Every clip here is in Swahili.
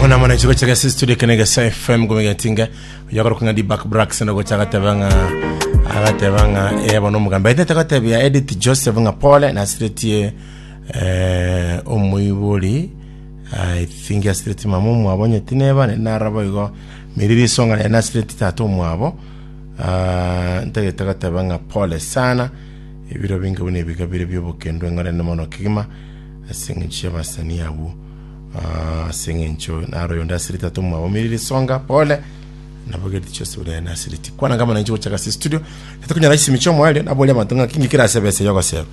Kuna mwana chuko chaka studio kenega FM gomega tinga yakoro kunga di back brax na go chaka tebanga eba no mugamba ite taka tebya edit Joseph nga Paul na street omuyibuli I think ya street mamumu abonye tineba na rabo igo miriri songa na street tatu mwabo ntege taka tebanga Paul sana ibiro binga bune bikabire byobokendo ngare no mono kigima asingiche basani yabu singincho naro yonda sirita tumwa omiriri songa pole na bogeti chosura na siriti kwana kama nanjo chaka studio tatukunya raisi michomo wale na bole matunga kingi kira sebese yoko sero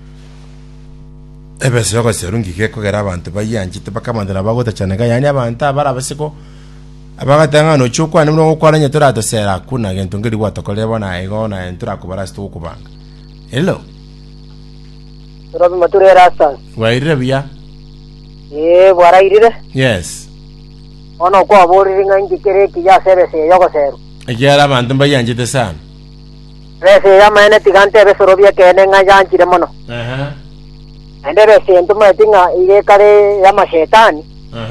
ebese yoko sero ngike ko gara abantu bayanje tebakamandira bagota cyane ga yani abantu abara basiko abagatanga no chukwa ni mno kwara nyetura to sera kuna gento ngiri watokole bona igona entura kubara stu kubanga hello Robi mature rasta waire bia bwara irire yes ono kwa bori ngangi kereki ya sebese yoko sero ajara abantu bayanje te sana rese ya mane tigante be sorobia kene ngajanjire mono ende rese ntuma tinga ige kare ya mashetani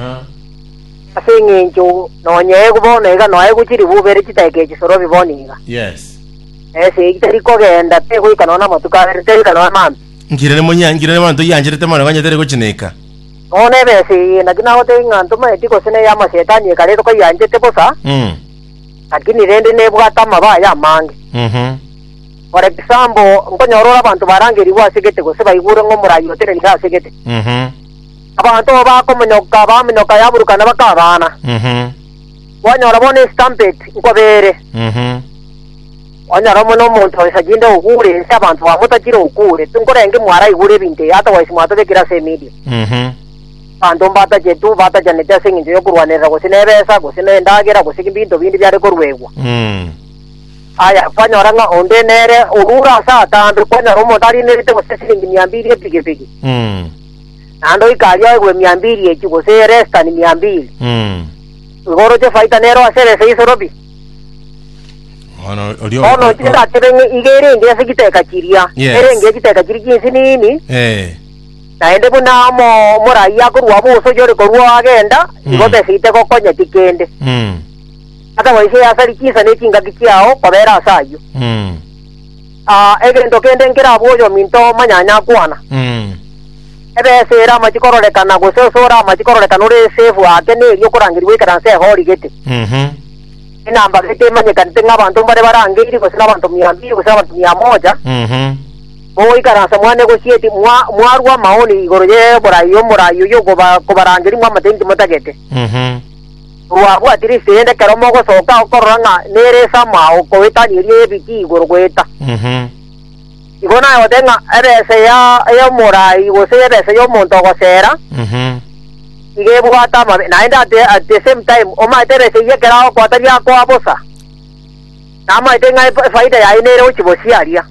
asinginjo no nyego bona ega no ayo chiri bubere chitake chisorobi boniga yes ese itari ko genda te ko kanona matuka te kanona mam ngirene monyangirene bantu yanjire te mono nganye tere ko chineka one bese na kina hote ngantuma etiko sene ya mashetani kare ko yanje te bosa lakini rende ne bwata mabaya mange for example nkonyorora abantu barangeri bwasegete go seba igure ngo murayo tere ni hasegete abantu baminoka yaburukana bakabana wanyora bone stampet nkobere wanyora mono muntu esaginde ukure abantu bamutakire ukure tunkorenge mwara igure binte ata waisi mwato bekira se media ando mbata jetu bata janeta singinjo yokurwanira go sinebesa go sinendagera go sikibindo bindi byare korwegwa aya kwanyora nga onde nere urura sa tambe kwanyora motari nerite go sesilingi 200 epigepigi ando ikalia gwe 200 ekigo se resta ni 200 igoro je faita nero asere se isorobi ono tira tirenge igere nge sekiteka kiria erenge kiteka kiriki sinini naende buna moraiya kurwa buso jore kurwa agenda igote site ko konya tikende ata waise asari kisa ne kinga kiao kwabera asayo egendo kende ngira bojo minto manyanya kwana ebe sera machikorolekana gusosora machikorolekana ure sefu akene yokurangirwe karanse hori gete inamba gete manye kantenga bantu bare barangiri gusina bantu 200 gusina bantu 100 boy karanse mwane gosieti mwarwa maoni igoroje morayo yo kubarangiri mwa matendi motagete ruwa atiri sende karomo go soka okoranga nere sama okowetani rie biki igorogweta igona yotenga ebese ya morai gose ebese yo monto gosera ige bwata mabe naenda at the same time o ma ebese ye kerao kwataria kwa bosa nama itenga faida ya inere uchibosiaria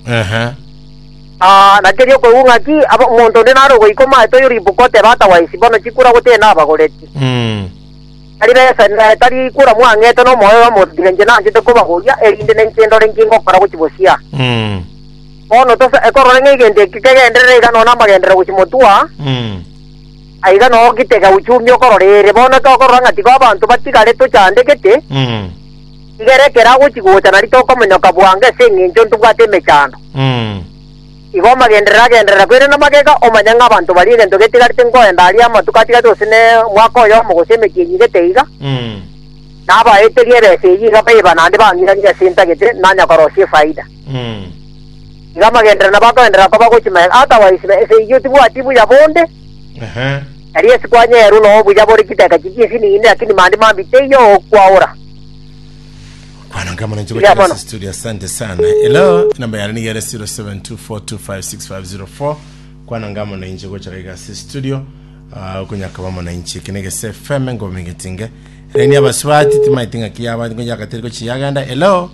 na kerio ko unga ki abo monto denaro go ikoma to yuri bukote bata waisi bono chikura gote na bagoreti ari bese na tari kura mwangeto no moyo wa modirenje na njito ko bagoria erinde nchendo rengingo para kuchibosia ono tosa ekororenge igende kikegendere gano na magendere guchimotua aiga no kitega uchumi okororere bona ka okoranga tiko abantu batigare to chande kete igere kera guchigota na rito komenyoka bwange senginjo ntugate mechando igo magendera kwere na magega omanyanga abantu bali gento getigarte ngo endari amatukatiga tosine mwako yo mugoseme kinyigete iga naba eterie bese yiga paiba nande bangira ngia sinta gete nanya korosie faida gama gendera na bakaendera ko bagochima ata waisime ese yuti bwatibu ya bonde ari esikwanye runo buja bori kiteka kiki sini ine akini mandi mambiteyo kwaora kwana kama nanjiko cha studio asante sana hello namba ya ni 0724256504 kwana ngama na njiko cha studio kunya kama na nchi kinege FM ngo mingetinge reni abaswati timaitinga kiyaba ngonya kateriko chiyaganda hello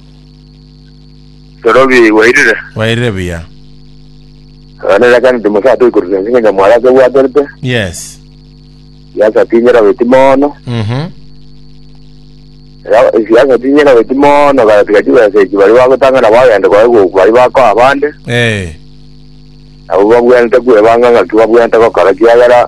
Robi wairire bia ana kan de mosa to kurze singa mwala ga wa derte yes ya sa tinyera vetimono ya sa tinyera vetimono ga tigajiwa se bari wa gutanga na wa yanda kwa bari ba ko abande abo babwenta kwe banga ga kiba bwenta ko kara kiyagara